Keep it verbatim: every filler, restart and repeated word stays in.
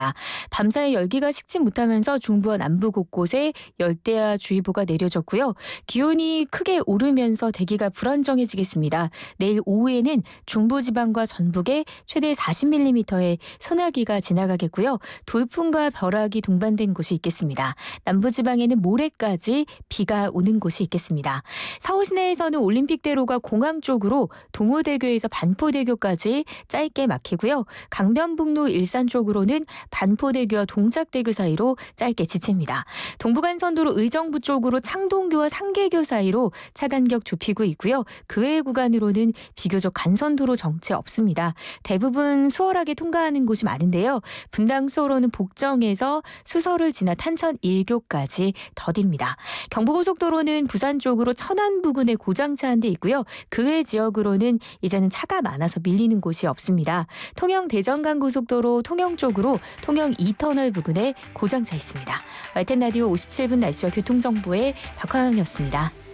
밤사이 열기가 식지 못하면서 중부와 남부 곳곳에 열대야주의보가 내려졌고요. 기온이 크게 오르면서 대기가 불안정해지겠습니다. 내일 오후에는 중부지방과 전북에 최대 사십 밀리미터의 소나기가 지나가겠고요. 돌풍과 벼락이 동반된 곳이 있겠습니다. 남부지방에는 모레까지 비가 오는 곳이 있겠습니다. 서울 시내에서는 올림픽대로가 공항 쪽으로 동호대교에서 반포대교까지 짧게 막히고요. 강변북로 일산 쪽으로는 반포대교와 동작대교 사이로 짧게 지칩니다. 동부간선도로 의정부 쪽으로 창동교와 상계교 사이로 차 간격 좁히고 있고요. 그 외 구간으로는 비교적 간선도로 정체 없습니다. 대부분 수월하게 통과하는 곳이 많은데요. 분당 수호로는 복정에서 수서를 지나 탄천 일 교까지 더딥니다. 경부고속도로는 부산 쪽으로 천안 부근에 고장차 한 대 있고요. 그 외 지역으로는 이제는 차가 많아서 밀리는 곳이 없습니다. 통영 대전간 고속도로 통영 쪽으로 통영 이 터널 부근에 고장차 있습니다. 와이텐 라디오 오십칠 분 날씨와 교통정보의 박화영이었습니다.